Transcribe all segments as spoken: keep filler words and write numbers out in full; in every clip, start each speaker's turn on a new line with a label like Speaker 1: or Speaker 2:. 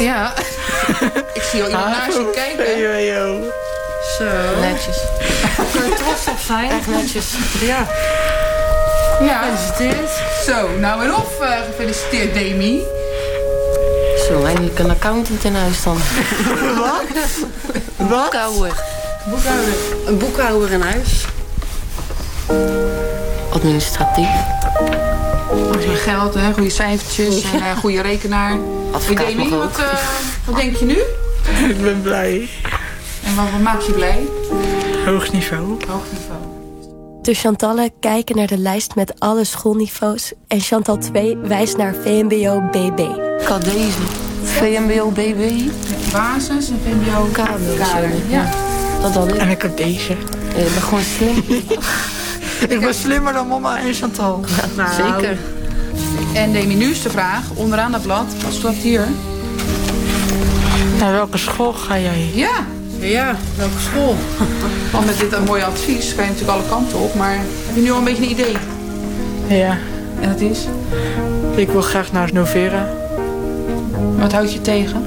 Speaker 1: Ja. Ik zie al iemand naar je kijken.
Speaker 2: Yo, yo.
Speaker 1: Zo.
Speaker 3: Netjes. Kun je trots op zijn? Echt netjes. Ja.
Speaker 1: Ja.
Speaker 3: Gefeliciteerd.
Speaker 1: Zo, nou en of uh, gefeliciteerd, Demi.
Speaker 3: Zo, eindelijk een accountant in huis dan.
Speaker 2: Wat?
Speaker 3: Een
Speaker 2: Wat?
Speaker 3: boekhouder.
Speaker 1: Boekhouder.
Speaker 3: Een boekhouder in huis. Administratief.
Speaker 1: Goede geld, hè? Goede cijfertjes, en, uh, goede rekenaar.
Speaker 3: Advocaat
Speaker 1: Demi,
Speaker 3: nog ook.
Speaker 1: wat, uh, wat denk je nu?
Speaker 2: Ik ben blij.
Speaker 1: En wat, wat maakt je blij?
Speaker 2: Hoog niveau.
Speaker 1: Hoog niveau.
Speaker 4: De Chantalle kijken naar de lijst met alle schoolniveaus en Chantal twee wijst naar V M B O B B.
Speaker 3: Ik had deze. V M B O B B.
Speaker 1: Ja, basis en V M B O
Speaker 3: Kader.
Speaker 1: kader. Ja.
Speaker 3: Dat dan ik.
Speaker 2: En ik heb deze.
Speaker 3: Je bent gewoon slim.
Speaker 2: Ik ben slimmer dan mama en Chantal.
Speaker 3: Nou, zeker.
Speaker 1: En Demi, nu is de vraag, onderaan dat blad, wat staat hier?
Speaker 2: Naar welke school ga jij?
Speaker 1: Ja,
Speaker 3: Ja, welke school?
Speaker 1: want met dit een mooi advies kan je natuurlijk alle kanten op, maar heb je nu al een beetje een idee?
Speaker 2: Ja.
Speaker 1: En dat is?
Speaker 2: Ik wil graag naar Novera.
Speaker 1: Wat houd je tegen?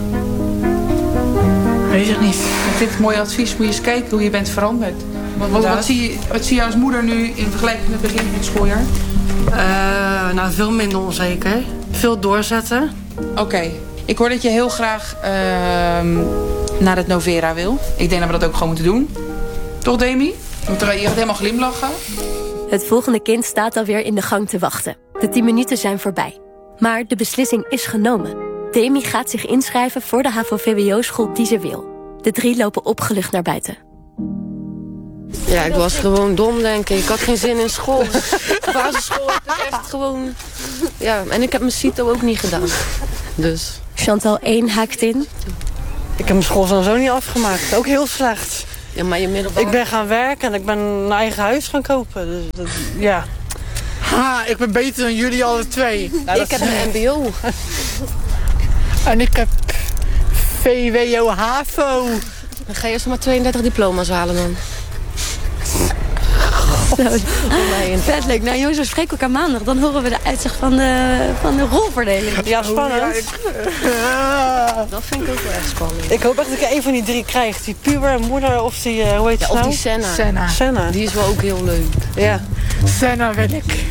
Speaker 2: Weet ik niet.
Speaker 1: Met dit mooie advies moet je eens kijken hoe je bent veranderd. Wat, wat, wat, zie, je, wat zie je als moeder nu in vergelijking met het begin van het schooljaar?
Speaker 3: Uh, nou, veel minder onzeker. Veel doorzetten.
Speaker 1: Oké, okay. Ik hoor dat je heel graag uh, naar het Novera wil. Ik denk dat we dat ook gewoon moeten doen. Toch, Demi? Je gaat helemaal glimlachen.
Speaker 4: Het volgende kind staat alweer in de gang te wachten. De tien minuten zijn voorbij. Maar de beslissing is genomen. Demi gaat zich inschrijven voor de H A V O V W O-school die ze wil. De drie lopen opgelucht naar buiten.
Speaker 3: Ja, ik was gewoon dom, denk ik. Ik had geen zin in school. Basisschool heb ik echt gewoon... Ja, en ik heb mijn CITO ook niet gedaan. Dus...
Speaker 4: Chantal één haakt in.
Speaker 5: Ik heb mijn school sowieso niet afgemaakt. Ook heel slecht.
Speaker 3: Ja, maar je middelbare...
Speaker 5: Ik ben gaan werken en ik ben een eigen huis gaan kopen. Dus dat, ja.
Speaker 2: Ha, ik ben beter dan jullie alle twee.
Speaker 3: Nou, ik heb een M B O.
Speaker 2: En ik heb V W O H A V O.
Speaker 3: Dan ga je eerst maar tweeëndertig diploma's halen dan.
Speaker 6: Vet leuk. Nou jongens, we spreken elkaar maandag. Dan horen we de uitzicht van de, van de rolverdeling.
Speaker 5: Ja, spannend.
Speaker 2: Ja, ik, uh,
Speaker 3: Dat vind ik ook wel echt spannend.
Speaker 5: Ik hoop echt dat ik een van die drie krijg. Die puber, moeder of die, uh, hoe heet
Speaker 3: Ja,
Speaker 5: ze
Speaker 3: of
Speaker 5: nou?
Speaker 3: die Senna.
Speaker 2: Senna.
Speaker 5: Senna.
Speaker 3: Die is wel ook heel leuk.
Speaker 5: Ja.
Speaker 2: Senna wil ik.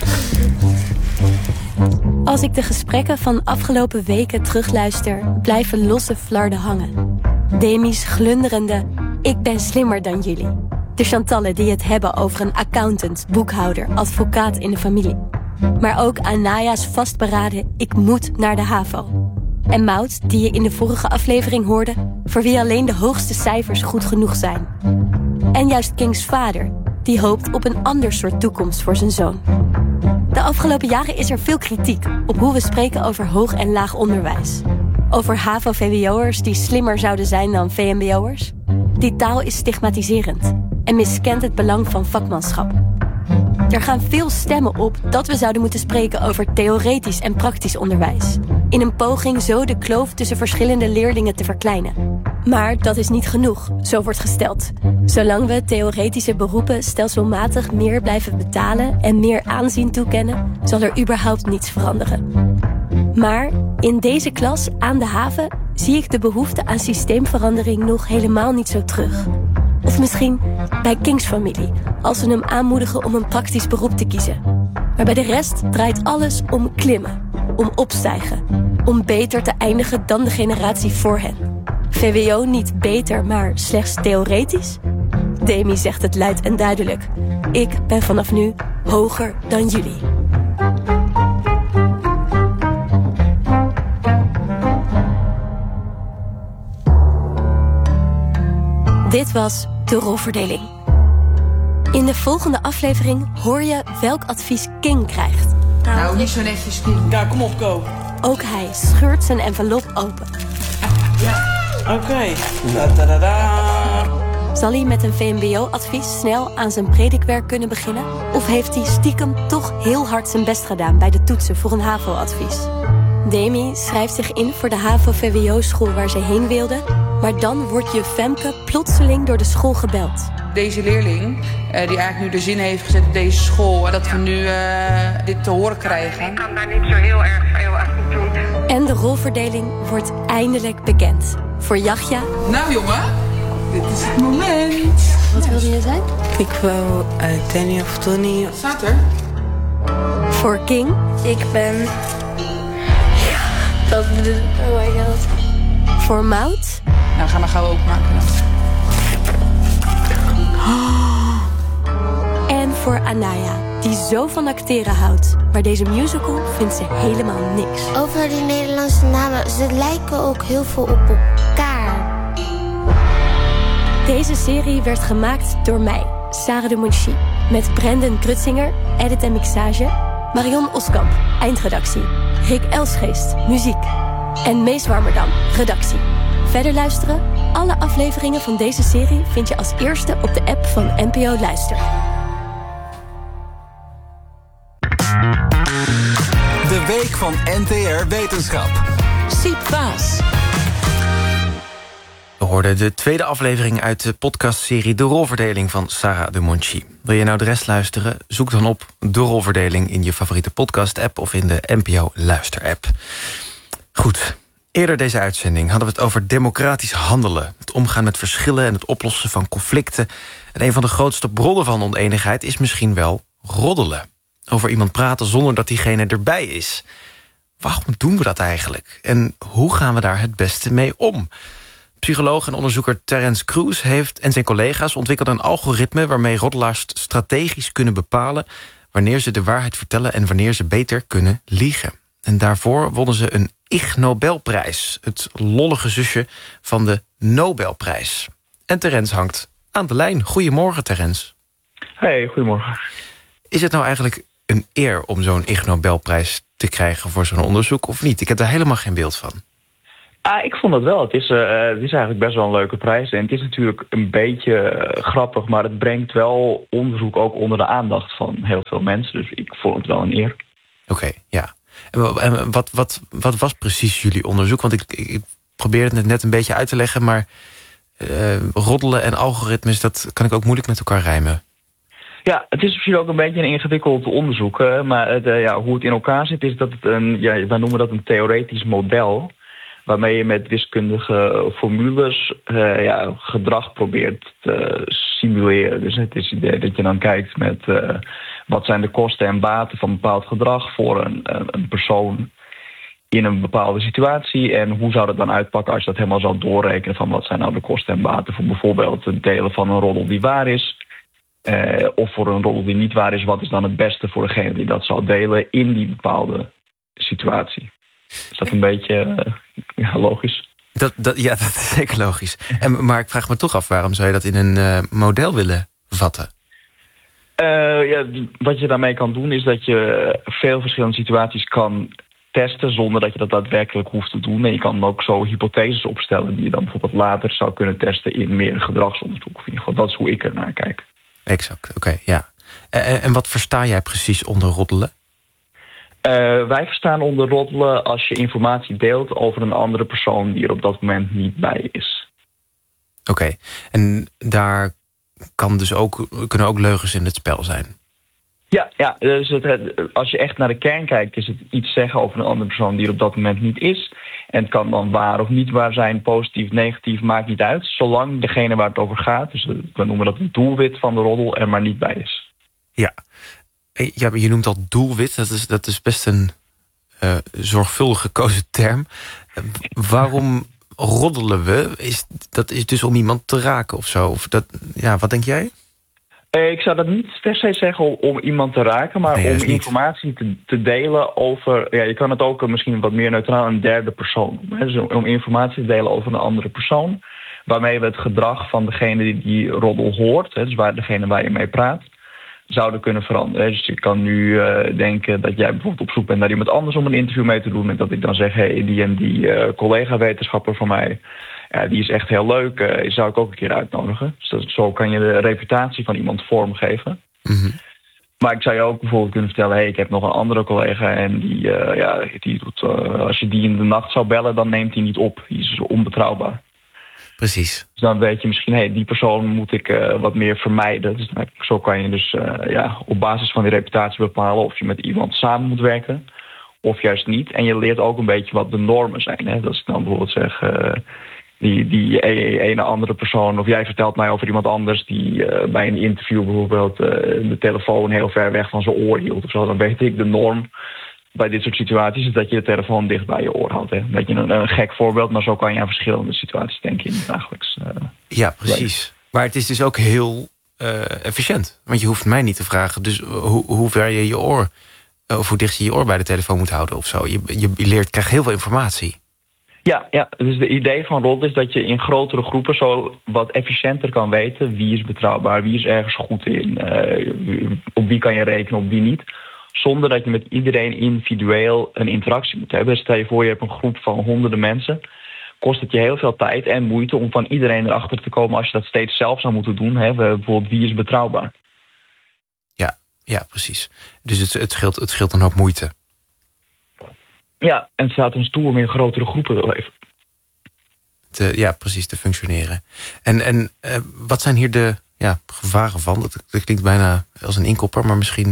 Speaker 4: Als ik de gesprekken van afgelopen weken terugluister, blijven losse flarden hangen. Demi's glunderende, ik ben slimmer dan jullie. De Chantalle die het hebben over een accountant, boekhouder, advocaat in de familie. Maar ook Anaya's vastberaden, ik moet naar de HAVO. En Maud, die je in de vorige aflevering hoorde, voor wie alleen de hoogste cijfers goed genoeg zijn. En juist Kings vader, die hoopt op een ander soort toekomst voor zijn zoon. De afgelopen jaren is er veel kritiek op hoe we spreken over hoog en laag onderwijs. Over H A V O-V W O'ers die slimmer zouden zijn dan V M B O'ers. Die taal is stigmatiserend en miskent het belang van vakmanschap. Er gaan veel stemmen op dat we zouden moeten spreken over theoretisch en praktisch onderwijs. In een poging zo de kloof tussen verschillende leerlingen te verkleinen. Maar dat is niet genoeg, zo wordt gesteld. Zolang we theoretische beroepen stelselmatig meer blijven betalen en meer aanzien toekennen, zal er überhaupt niets veranderen. Maar in deze klas aan de haven zie ik de behoefte aan systeemverandering nog helemaal niet zo terug. Of misschien bij Kings familie, als ze hem aanmoedigen om een praktisch beroep te kiezen. Maar bij de rest draait alles om klimmen, om opstijgen, om beter te eindigen dan de generatie voor hen. V W O niet beter, maar slechts theoretisch? Demi zegt het luid en duidelijk. Ik ben vanaf nu hoger dan jullie. Dit was de rolverdeling. In de volgende aflevering hoor je welk advies King krijgt.
Speaker 1: Nou, niet zo netjes, King.
Speaker 5: Ja, kom op, Ko.
Speaker 4: Ook hij scheurt zijn envelop open.
Speaker 5: Oké. Okay. Da-da-da-da.
Speaker 4: Zal hij met een V M B O-advies snel aan zijn predikwerk kunnen beginnen? Of heeft hij stiekem toch heel hard zijn best gedaan bij de toetsen voor een HAVO-advies? Demi schrijft zich in voor de H A V O-V W O-school waar ze heen wilde. Maar dan wordt juf Femke plotseling door de school gebeld.
Speaker 1: Deze leerling, uh, die eigenlijk nu de zin heeft gezet op deze school, dat we nu uh, dit te horen krijgen.
Speaker 7: Ik kan daar niet zo heel erg veel aan doen.
Speaker 4: En de rolverdeling wordt eindelijk bekend. Voor Yahya...
Speaker 1: Nou jongen, dit is het moment.
Speaker 6: Wat wilde je zijn?
Speaker 3: Ik wou uh, Danny of Tony.
Speaker 1: Wat staat er?
Speaker 4: Voor King...
Speaker 6: Ik ben... Ja, dat... Oh my god.
Speaker 4: Voor Maud...
Speaker 1: Nou, ga maar gauw openmaken dan.
Speaker 4: En voor Anaya, die zo van acteren houdt. Maar deze musical vindt ze helemaal niks.
Speaker 7: Over die Nederlandse namen, ze lijken ook heel veel op elkaar.
Speaker 4: Deze serie werd gemaakt door mij, Sarah de Monchi. Met Brendan Krutzinger, edit en mixage. Marion Oskamp, eindredactie. Rick Elsgeest, muziek. En Mees Warmerdam, redactie. Verder luisteren? Alle afleveringen van deze serie vind je als eerste op de app van N P O Luister.
Speaker 8: De week van N T R Wetenschap.
Speaker 9: Siep Waas.
Speaker 10: We hoorden de tweede aflevering uit de podcastserie De Rolverdeling van Sarah de Monchi. Wil je nou de rest luisteren? Zoek dan op De Rolverdeling in je favoriete podcast-app of in de N P O Luister-app. Goed. Eerder deze uitzending hadden we het over democratisch handelen. Het omgaan met verschillen en het oplossen van conflicten. En een van de grootste bronnen van oneenigheid is misschien wel roddelen. Over iemand praten zonder dat diegene erbij is. Waarom doen we dat eigenlijk? En hoe gaan we daar het beste mee om? Psycholoog en onderzoeker Terence Crews heeft en zijn collega's ontwikkelden een algoritme waarmee roddelaars strategisch kunnen bepalen wanneer ze de waarheid vertellen en wanneer ze beter kunnen liegen. En daarvoor wonnen ze een Ig Nobelprijs, het lollige zusje van de Nobelprijs. En Terence hangt aan de lijn. Goedemorgen, Terence.
Speaker 11: Hey, goedemorgen.
Speaker 10: Is het nou eigenlijk een eer om zo'n Ig Nobelprijs te krijgen voor zo'n onderzoek of niet? Ik heb daar helemaal geen beeld van.
Speaker 11: Ah, ik vond het wel. Het is, uh, het is eigenlijk best wel een leuke prijs. En het is natuurlijk een beetje uh, grappig, maar het brengt wel onderzoek ook onder de aandacht van heel veel mensen. Dus ik vond het wel een eer.
Speaker 10: Oké, okay, ja. En wat, wat, wat was precies jullie onderzoek? Want ik, ik probeerde het net een beetje uit te leggen, maar uh, roddelen en algoritmes, dat kan ik ook moeilijk met elkaar rijmen.
Speaker 11: Ja, het is misschien ook een beetje een ingewikkeld onderzoek. Uh, maar het, uh, ja, hoe het in elkaar zit is dat het een, ja, wij noemen dat een theoretisch model, waarmee je met wiskundige formules uh, ja, gedrag probeert te simuleren. Dus het is het idee dat je dan kijkt met uh, wat zijn de kosten en baten van bepaald gedrag voor een, een persoon in een bepaalde situatie. En hoe zou dat dan uitpakken als je dat helemaal zou doorrekenen van wat zijn nou de kosten en baten voor bijvoorbeeld het delen van een roddel die waar is. Uh, of voor een roddel die niet waar is, wat is dan het beste voor degene die dat zal delen in die bepaalde situatie. Is dat een beetje uh, ja, logisch?
Speaker 10: Dat, dat, ja, dat is zeker logisch. En, maar ik vraag me toch af, waarom zou je dat in een uh, model willen vatten?
Speaker 11: Uh, ja, wat je daarmee kan doen is dat je veel verschillende situaties kan testen zonder dat je dat daadwerkelijk hoeft te doen. En je kan ook zo hypotheses opstellen die je dan bijvoorbeeld later zou kunnen testen in meer gedragsonderzoek. In ieder geval, dat is hoe ik er naar kijk.
Speaker 10: Exact, oké, okay, ja. En, en wat versta jij precies onder roddelen?
Speaker 11: Uh, wij verstaan onder roddelen als je informatie deelt over een andere persoon die er op dat moment niet bij is.
Speaker 10: Oké, okay. En daar kan dus ook, kunnen ook leugens in het spel zijn?
Speaker 11: Ja, ja dus het, het, als je echt naar de kern kijkt, is het iets zeggen over een andere persoon die er op dat moment niet is. En het kan dan waar of niet waar zijn, positief, negatief, maakt niet uit. Zolang degene waar het over gaat, dus we noemen dat een doelwit van de roddel, er maar niet bij is.
Speaker 10: Ja. Ja, je noemt al doelwit. Dat is, dat is best een uh, zorgvuldig gekozen term. Uh, waarom roddelen we? Is, dat is dus om iemand te raken of zo? Of dat, ja, wat denk jij?
Speaker 11: Uh, ik zou dat niet per se zeggen om, om iemand te raken, maar nee, om informatie te, te delen over... Ja, je kan het ook misschien wat meer neutraal een derde persoon doen. Hè? Dus om informatie te delen over een andere persoon, waarmee we het gedrag van degene die die roddel hoort, hè, dus waar degene waar je mee praat, zouden kunnen veranderen. Dus je kan nu uh, denken dat jij bijvoorbeeld op zoek bent naar iemand anders om een interview mee te doen en dat ik dan zeg, hey, die en die uh, collega-wetenschapper van mij, ja, die is echt heel leuk, uh, die zou ik ook een keer uitnodigen. Dus dat, zo kan je de reputatie van iemand vormgeven.
Speaker 10: Mm-hmm.
Speaker 11: Maar ik zou je ook bijvoorbeeld kunnen vertellen, hey, ik heb nog een andere collega en die, uh, ja, die doet, uh, als je die in de nacht zou bellen, dan neemt hij niet op. Die is onbetrouwbaar.
Speaker 10: Precies.
Speaker 11: Dus dan weet je misschien, hé, hey, die persoon moet ik uh, wat meer vermijden. Dus dan, zo kan je dus uh, ja, op basis van die reputatie bepalen of je met iemand samen moet werken of juist niet. En je leert ook een beetje wat de normen zijn. Hè? Dat is dan bijvoorbeeld zeg, uh, die, die ene andere persoon, of jij vertelt mij over iemand anders die uh, bij een interview bijvoorbeeld uh, de telefoon heel ver weg van zijn oor hield of zo. Dan weet ik de norm bij dit soort situaties is dat je de telefoon dicht bij je oor houdt. Hè? Een beetje een, een gek voorbeeld, maar zo kan je aan verschillende situaties denken in het dagelijks. Uh,
Speaker 10: ja, precies. Maar het is dus ook heel uh, efficiënt. Want je hoeft mij niet te vragen dus hoe, hoe ver je je oor, of hoe dicht je je oor bij de telefoon moet houden of zo. Je, je, je leert, krijgt heel veel informatie.
Speaker 11: Ja, ja, dus de idee van Roddelen is dat je in grotere groepen zo wat efficiënter kan weten wie is betrouwbaar, wie is ergens goed in, uh, op wie kan je rekenen, op wie niet. Zonder dat je met iedereen individueel een interactie moet hebben. Stel je voor, je hebt een groep van honderden mensen. Kost het je heel veel tijd en moeite om van iedereen erachter te komen als je dat steeds zelf zou moeten doen. Hè? Bijvoorbeeld, wie is betrouwbaar?
Speaker 10: Ja, ja, precies. Dus het, het, scheelt, het scheelt een hoop moeite.
Speaker 11: Ja, en het staat ons toe om in grotere groepen te leven.
Speaker 10: Te, ja, precies, te functioneren. En, en uh, wat zijn hier de ja, gevaren van? Dat, dat klinkt bijna als een inkopper, maar misschien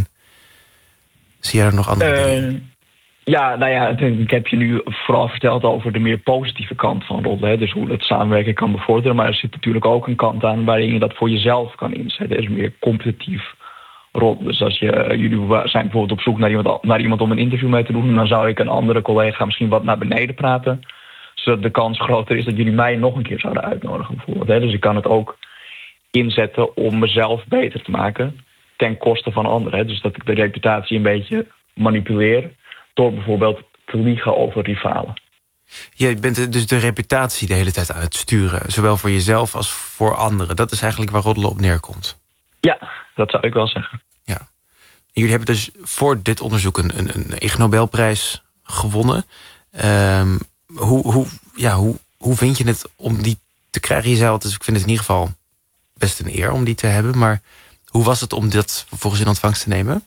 Speaker 10: zie jij er nog andere uh, dingen?
Speaker 11: Ja, nou ja, ik heb je nu vooral verteld over de meer positieve kant van Roddelen. Dus hoe dat samenwerken kan bevorderen. Maar er zit natuurlijk ook een kant aan waarin je dat voor jezelf kan inzetten. Dat is meer competitief Roddelen. Dus als je, jullie zijn bijvoorbeeld op zoek naar iemand, naar iemand om een interview mee te doen, dan zou ik een andere collega misschien wat naar beneden praten. Zodat de kans groter is dat jullie mij nog een keer zouden uitnodigen bijvoorbeeld. Dus ik kan het ook inzetten om mezelf beter te maken ten koste van anderen. Dus dat ik de reputatie een beetje manipuleer door bijvoorbeeld te liegen over rivalen.
Speaker 10: Je bent dus de reputatie de hele tijd aan het sturen. Zowel voor jezelf als voor anderen. Dat is eigenlijk waar Roddelen op neerkomt.
Speaker 11: Ja, dat zou ik wel zeggen.
Speaker 10: Ja. Jullie hebben dus voor dit onderzoek een, een, een Ig Nobelprijs gewonnen. Um, hoe, hoe, ja, hoe, hoe vind je het om die te krijgen? Je zei altijd, ik vind het in ieder geval best een eer om die te hebben. Maar hoe was het om dat vervolgens in ontvangst te nemen?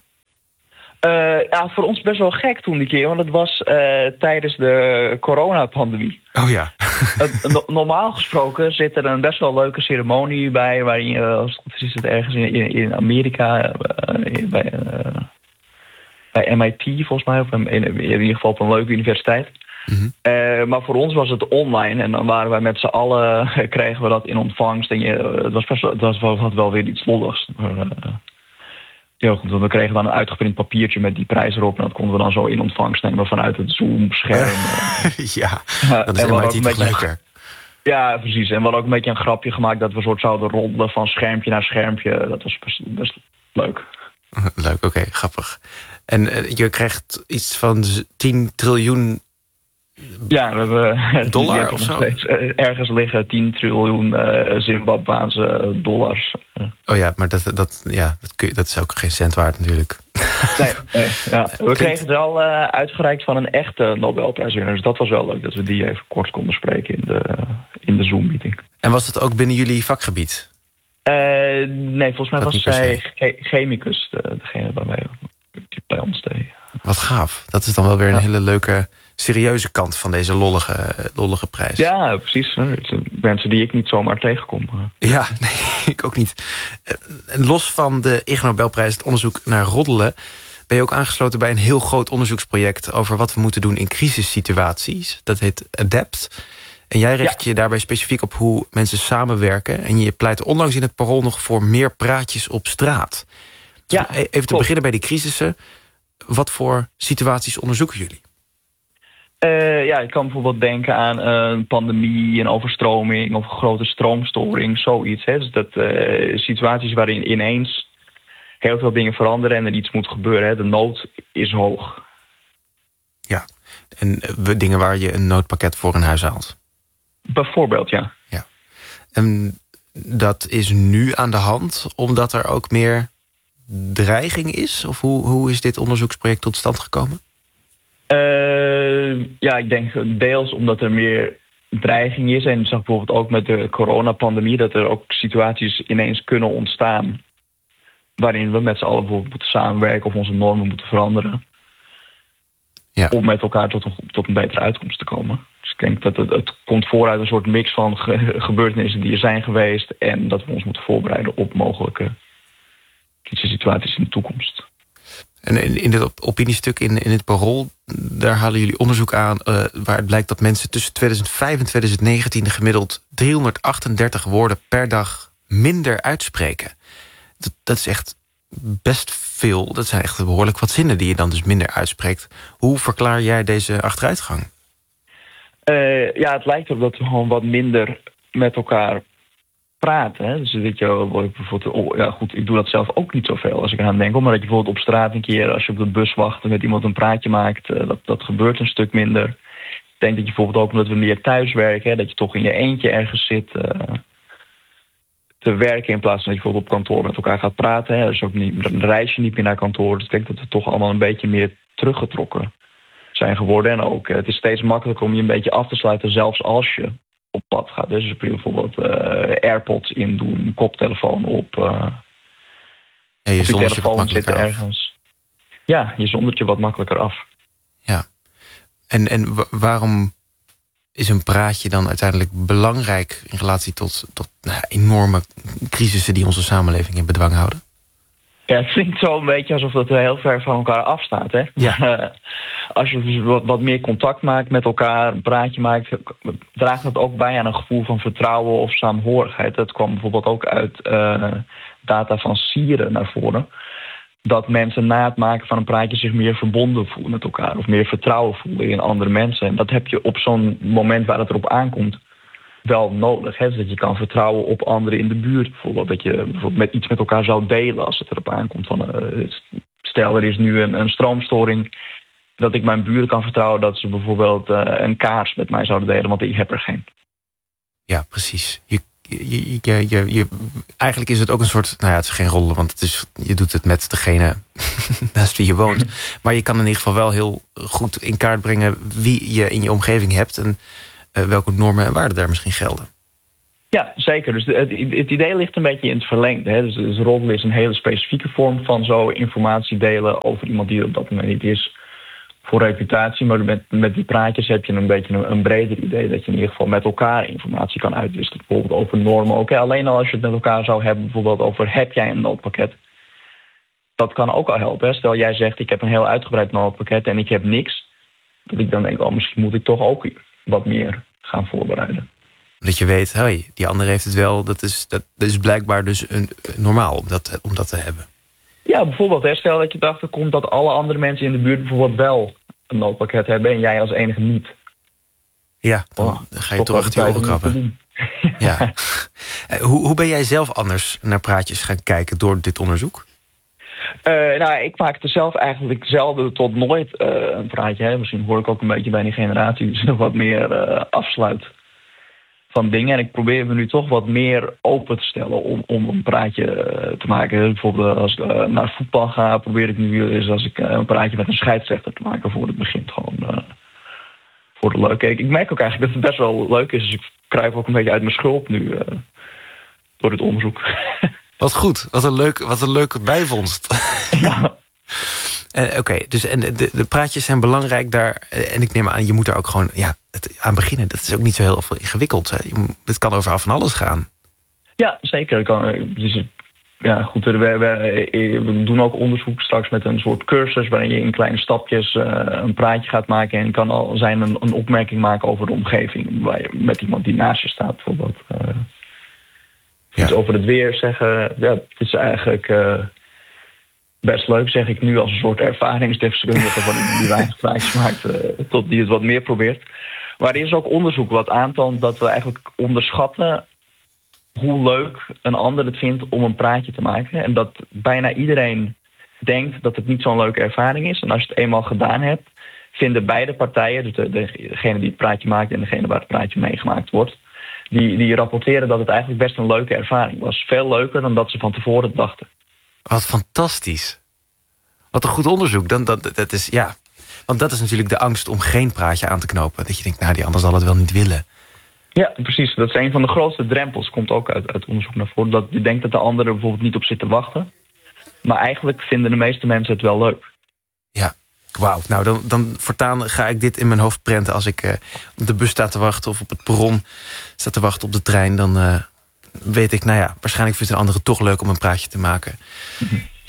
Speaker 11: Uh, ja, voor ons best wel gek toen die keer, want het was uh, tijdens de coronapandemie.
Speaker 10: Oh ja.
Speaker 11: uh, no- normaal gesproken zit er een best wel leuke ceremonie bij, waarin je, als het goed is, is het ergens in, in, in Amerika, uh, bij, uh, bij M I T volgens mij, of in, in ieder geval op een leuke universiteit. Mm-hmm. Uh, maar voor ons was het online en dan waren wij met z'n allen, kregen we dat in ontvangst. En je, het was best wel, het was wel, had wel weer iets lolligs. Maar, uh, ja, goed, we kregen dan een uitgeprint papiertje met die prijs erop en dat konden we dan zo in ontvangst nemen vanuit het Zoom-scherm.
Speaker 10: ja, dat is helemaal niet leuker.
Speaker 11: Ja, precies. En we hadden ook een beetje een grapje gemaakt dat we soort zouden roddelen van schermpje naar schermpje. Dat was best, best leuk.
Speaker 10: Leuk, oké, okay, grappig. En uh, je krijgt iets van tien triljoen
Speaker 11: ja, we hebben
Speaker 10: dollar of zo?
Speaker 11: Steeds, uh, ergens liggen tien triljoen uh, Zimbabwaanse dollars.
Speaker 10: Oh ja, maar dat, dat, ja, dat, kun je, dat is ook geen cent waard natuurlijk.
Speaker 11: Nee, nee ja. We kregen het wel uh, uitgereikt van een echte Nobelprijswinnaar. Dus dat was wel leuk dat we die even kort konden spreken in de, in de Zoom-meeting.
Speaker 10: En was het ook binnen jullie vakgebied?
Speaker 11: Uh, nee, volgens mij dat was zij ge- chemicus, de, degene waarmee die bij ons deed.
Speaker 10: Wat gaaf. Dat is dan wel weer een ja. hele leuke, serieuze kant van deze lollige, lollige prijs.
Speaker 11: Ja, precies. Mensen die ik niet zomaar tegenkom.
Speaker 10: Ja, nee, ik ook niet. Los van de Ig Nobelprijs, het onderzoek naar roddelen, ben je ook aangesloten bij een heel groot onderzoeksproject over wat we moeten doen in crisissituaties. Dat heet ADAPT. En jij richt ja. je daarbij specifiek op hoe mensen samenwerken. En je pleit onlangs in het Parool nog voor meer praatjes op straat. Dus ja, even te klopt. beginnen bij die crisissen. Wat voor situaties onderzoeken jullie?
Speaker 11: Uh, ja, ik kan bijvoorbeeld denken aan een pandemie, een overstroming of een grote stroomstoring, zoiets. Hè. Dus dat uh, situaties waarin ineens heel veel dingen veranderen en er iets moet gebeuren. Hè. De nood is hoog.
Speaker 10: Ja, en uh, dingen waar je een noodpakket voor in huis haalt.
Speaker 11: Bijvoorbeeld, ja.
Speaker 10: ja. En dat is nu aan de hand, omdat er ook meer dreiging is? Of hoe, hoe is dit onderzoeksproject tot stand gekomen?
Speaker 11: Uh, ja, ik denk deels omdat er meer dreiging is. En ik zag bijvoorbeeld ook met de coronapandemie dat er ook situaties ineens kunnen ontstaan waarin we met z'n allen bijvoorbeeld moeten samenwerken of onze normen moeten veranderen. Ja. Om met elkaar tot een, tot een betere uitkomst te komen. Dus ik denk dat het, het komt vooruit een soort mix van ge, gebeurtenissen die er zijn geweest en dat we ons moeten voorbereiden op mogelijke situaties in de toekomst.
Speaker 10: En in, in het opiniestuk in, in het Parool, daar halen jullie onderzoek aan Uh, waar het blijkt dat mensen tussen tweeduizend vijf en tweeduizend negentien gemiddeld driehonderdachtendertig woorden per dag minder uitspreken. Dat, dat is echt best veel. Dat zijn echt behoorlijk wat zinnen die je dan dus minder uitspreekt. Hoe verklaar jij deze achteruitgang?
Speaker 11: Uh, ja, het lijkt erop dat we gewoon wat minder met elkaar praten. Hè? Dus weet je, bijvoorbeeld, oh, ja, goed, ik doe dat zelf ook niet zoveel als ik eraan denk. Maar dat je bijvoorbeeld op straat een keer, als je op de bus wacht en met iemand een praatje maakt, uh, dat, dat gebeurt een stuk minder. Ik denk dat je bijvoorbeeld ook omdat we meer thuiswerken, hè, dat je toch in je eentje ergens zit uh, te werken in plaats van dat je bijvoorbeeld op kantoor met elkaar gaat praten. Hè. Dus ook niet, dan reis je niet meer naar kantoor. Dus ik denk dat we toch allemaal een beetje meer teruggetrokken zijn geworden. En ook, uh, het is steeds makkelijker om je een beetje af te sluiten, zelfs als je op pad gaat. Dus je bijvoorbeeld uh, AirPods in doen, koptelefoon op. Uh,
Speaker 10: ja, je
Speaker 11: op je
Speaker 10: telefoon
Speaker 11: je wat
Speaker 10: zitten af.
Speaker 11: ergens. Ja, je zondert je wat makkelijker af.
Speaker 10: Ja. En, en w- waarom is een praatje dan uiteindelijk belangrijk in relatie tot, tot nou, enorme crisissen die onze samenleving in bedwang houden?
Speaker 11: Ja, het klinkt zo een beetje alsof dat heel ver van elkaar afstaat. Hè?
Speaker 10: Ja.
Speaker 11: Als je dus wat, wat meer contact maakt met elkaar, een praatje maakt, draagt dat ook bij aan een gevoel van vertrouwen of saamhorigheid. Dat kwam bijvoorbeeld ook uit uh, data van Sieren naar voren. Dat mensen na het maken van een praatje zich meer verbonden voelen met elkaar. Of meer vertrouwen voelen in andere mensen. En dat heb je op zo'n moment waar het erop aankomt wel nodig. Hè? Dus dat je kan vertrouwen op anderen in de buurt. Bijvoorbeeld dat je bijvoorbeeld met iets met elkaar zou delen als het erop aankomt. Van, uh, stel er is nu een, een stroomstoring. Dat ik mijn buren kan vertrouwen dat ze bijvoorbeeld uh, een kaars met mij zouden delen. Want ik heb er geen.
Speaker 10: Ja, precies. Je, je, je, je, je, eigenlijk is het ook een soort, nou ja, het is geen rollen, want het is, je doet het met degene naast wie je woont. Maar je kan in ieder geval wel heel goed in kaart brengen wie je in je omgeving hebt en uh, welke normen en waarden daar misschien gelden.
Speaker 11: Ja, zeker. Dus het, het idee ligt een beetje in het verlengde. Hè? Dus, dus roddelen is een hele specifieke vorm van zo informatie delen over iemand die er op dat moment niet is voor reputatie. Maar met, met die praatjes heb je een beetje een, een breder idee dat je in ieder geval met elkaar informatie kan uitwisselen. Bijvoorbeeld over normen. Ook alleen al als je het met elkaar zou hebben, bijvoorbeeld over heb jij een noodpakket. Dat kan ook al helpen. Hè? Stel jij zegt ik heb een heel uitgebreid noodpakket en ik heb niks. Dat ik dan denk, oh, misschien moet ik toch ook wat meer gaan voorbereiden.
Speaker 10: Dat je weet, hey, die ander heeft het wel. Dat is, dat, dat is blijkbaar dus een, normaal om dat, om dat te hebben.
Speaker 11: Ja, bijvoorbeeld, hè, stel dat je erachter komt dat alle andere mensen in de buurt bijvoorbeeld wel een noodpakket hebben en jij als enige niet.
Speaker 10: Ja, dan, oh, dan ga je toch achter je ogen krabben. Ja. hoe, hoe ben jij zelf anders naar praatjes gaan kijken door dit onderzoek?
Speaker 11: Uh, nou, ik maakte zelf eigenlijk zelden tot nooit uh, een praatje. Hè. Misschien hoor ik ook een beetje bij die generatie die zich wat meer uh, afsluit van dingen. En ik probeer me nu toch wat meer open te stellen om, om een praatje uh, te maken. Bijvoorbeeld als ik uh, naar voetbal ga, probeer ik nu eens als ik uh, een praatje met een scheidsrechter te maken voor het begint. Gewoon uh, voor de leuk. Ik, ik merk ook eigenlijk dat het best wel leuk is. Dus ik kruip ook een beetje uit mijn schulp nu uh, door het onderzoek.
Speaker 10: Wat goed, wat een, leuk, wat een leuke bijvondst.
Speaker 11: Ja.
Speaker 10: Uh, Oké, okay, dus en de, de praatjes zijn belangrijk daar. Uh, en ik neem aan, je moet er ook gewoon ja, het, aan beginnen. Dat is ook niet zo heel veel ingewikkeld. Hè. Je, het kan over van alles gaan.
Speaker 11: Ja, zeker. Kan, dus, ja, goed, we, we, we doen ook onderzoek straks met een soort cursus waarin je in kleine stapjes uh, een praatje gaat maken. En kan al zijn een, een opmerking maken over de omgeving. Waar je, met iemand die naast je staat bijvoorbeeld. Uh,
Speaker 10: ja.
Speaker 11: Iets over het weer zeggen. Ja, het is eigenlijk Uh, best leuk, zeg ik nu, als een soort ervaringsdeskundige van iemand die weinig praatjes maakt, uh, tot die het wat meer probeert. Maar er is ook onderzoek wat aantoont dat we eigenlijk onderschatten hoe leuk een ander het vindt om een praatje te maken. En dat bijna iedereen denkt dat het niet zo'n leuke ervaring is. En als je het eenmaal gedaan hebt, vinden beide partijen, dus de, degene die het praatje maakt en degene waar het praatje meegemaakt wordt, die, die rapporteren dat het eigenlijk best een leuke ervaring was. Veel leuker dan dat ze van tevoren dachten.
Speaker 10: Wat fantastisch. Wat een goed onderzoek. Dan, dat, dat is, ja. Want dat is natuurlijk de angst om geen praatje aan te knopen. Dat je denkt, nou, die ander zal het wel niet willen.
Speaker 11: Ja, precies. Dat is een van de grootste drempels. Komt ook uit, uit onderzoek naar voren. Dat je denkt dat de ander er bijvoorbeeld niet op zit te wachten. Maar eigenlijk vinden de meeste mensen het wel leuk.
Speaker 10: Ja, wauw. Nou, dan, dan voortaan ga ik dit in mijn hoofd prenten. Als ik uh, op de bus sta te wachten of op het perron sta te wachten op de trein, dan Uh, weet ik, nou ja, waarschijnlijk vindt een andere toch leuk om een praatje te maken.
Speaker 11: Mm-hmm.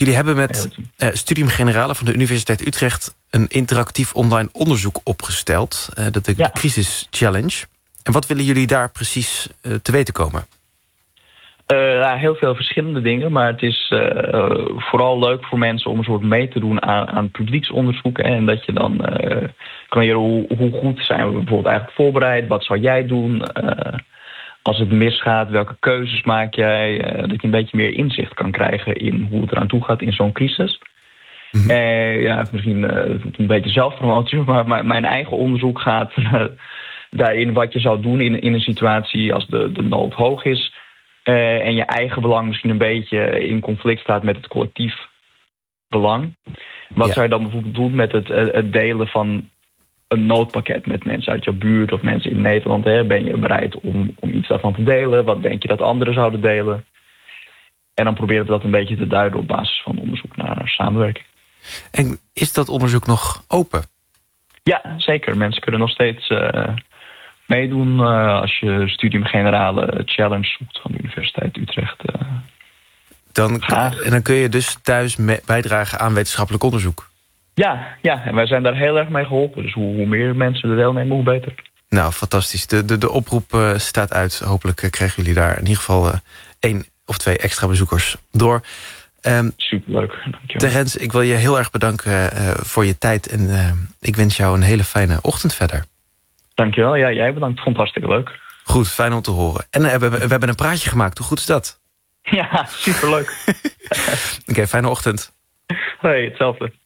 Speaker 10: Jullie hebben met uh, Studium Generale van de Universiteit Utrecht... een interactief online onderzoek opgesteld. Uh, dat de ja. Crisis Challenge. En wat willen jullie daar precies uh, te weten komen?
Speaker 11: Uh, ja, heel veel verschillende dingen. Maar het is uh, vooral leuk voor mensen om een soort mee te doen aan, aan publieksonderzoeken. En dat je dan uh, kan leren hoe, hoe goed zijn we bijvoorbeeld eigenlijk voorbereid. Wat zou jij doen? Uh, als het misgaat, welke keuzes maak jij? Uh, dat je een beetje meer inzicht kan krijgen in hoe het eraan toe gaat in zo'n crisis. Mm-hmm. Uh, ja, misschien uh, een beetje zelfpromotie, maar, maar mijn eigen onderzoek gaat uh, daarin wat je zou doen in, in een situatie als de, de nood hoog is. Uh, en je eigen belang misschien een beetje in conflict staat met het collectief belang. Wat ja. zou je dan bijvoorbeeld doen met het, het delen van een noodpakket met mensen uit jouw buurt of mensen in Nederland? Hè? Ben je bereid om, om iets daarvan te delen? Wat denk je dat anderen zouden delen? En dan proberen we dat een beetje te duiden op basis van onderzoek naar samenwerking.
Speaker 10: En is dat onderzoek nog open?
Speaker 11: Ja, zeker. Mensen kunnen nog steeds uh, meedoen uh, als je Studium Generale Challenge zoekt van de Universiteit Utrecht. Uh,
Speaker 10: dan, en dan kun je dus thuis me- bijdragen aan wetenschappelijk onderzoek?
Speaker 11: Ja, ja, en wij zijn daar heel erg mee geholpen. Dus hoe, hoe meer mensen er deelnemen, hoe beter.
Speaker 10: Nou, fantastisch. De, de, de oproep uh, staat uit. Hopelijk uh, krijgen jullie daar in ieder geval uh, één of twee extra bezoekers door. Um,
Speaker 11: Superleuk, dankjewel.
Speaker 10: Terrence, ik wil je heel erg bedanken uh, voor je tijd. En uh, ik wens jou een hele fijne ochtend verder.
Speaker 11: Dankjewel, ja, jij bedankt. Vond het hartstikke leuk.
Speaker 10: Goed, fijn om te horen. En uh, we, we hebben een praatje gemaakt. Hoe goed is dat?
Speaker 11: Ja, superleuk.
Speaker 10: Oké, okay, fijne ochtend.
Speaker 11: Hoi, hetzelfde.